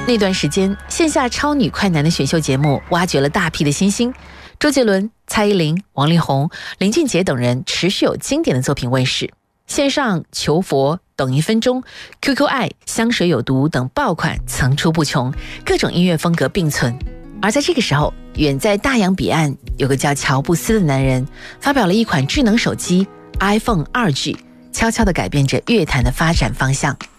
那段时间，线下超女快男的选秀节目挖掘了大批的新星，周杰伦、蔡依林、王力宏、林俊杰等人持续有经典的作品问世。线上求佛、等1分钟、QQ 爱、香水有毒等爆款层出不穷，各种音乐风格并存。而在这个时候，远在大洋彼岸有个叫乔布斯的男人，发表了一款智能手机 iPhone 2G， 悄悄地改变着乐坛的发展方向。